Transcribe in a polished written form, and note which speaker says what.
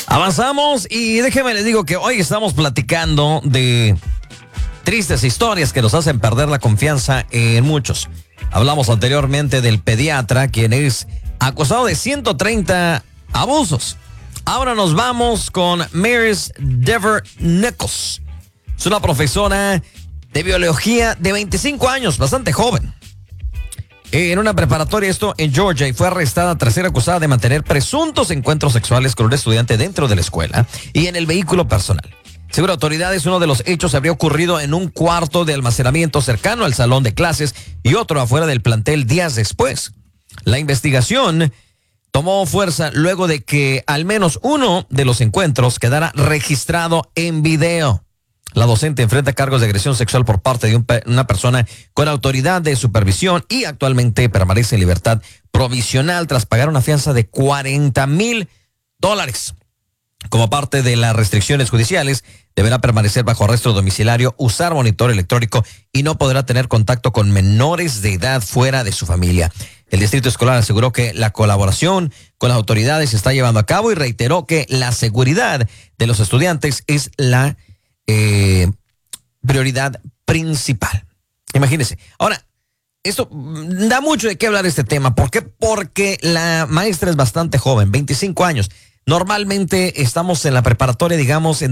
Speaker 1: Avanzamos y déjeme les digo que hoy estamos platicando de tristes historias que nos hacen perder la confianza en muchos. Hablamos anteriormente del pediatra, quien es acusado de 130 abusos. Ahora nos vamos con Maris Dever Nichols. Es una profesora de biología de 25 años, bastante joven. En una preparatoria, esto en Georgia, y fue arrestada tras ser acusada de mantener presuntos encuentros sexuales con un estudiante dentro de la escuela y en el vehículo personal. Según autoridades, uno de los hechos habría ocurrido en un cuarto de almacenamiento cercano al salón de clases y otro afuera del plantel días después. La investigación tomó fuerza luego de que al menos uno de los encuentros quedara registrado en video. La docente enfrenta cargos de agresión sexual por parte de una persona con autoridad de supervisión y actualmente permanece en libertad provisional tras pagar una fianza de $40,000. Como parte de las restricciones judiciales, deberá permanecer bajo arresto domiciliario, usar monitor electrónico y no podrá tener contacto con menores de edad fuera de su familia. El distrito escolar aseguró que la colaboración con las autoridades se está llevando a cabo y reiteró que la seguridad de los estudiantes es la prioridad principal. Imagínense. Ahora, esto da mucho de qué hablar este tema. ¿Por qué? Porque la maestra es bastante joven, 25 años. Normalmente estamos en la preparatoria, digamos,